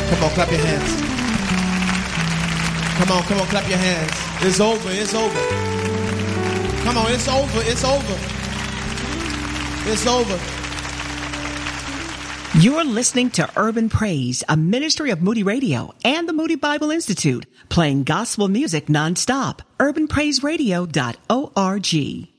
Come on, clap your hands. Come on, clap your hands. It's over, it's over. Come on, it's over, it's over. It's over. You're listening to Urban Praise, a ministry of Moody Radio and the Moody Bible Institute, playing gospel music nonstop. UrbanPraiseRadio.org.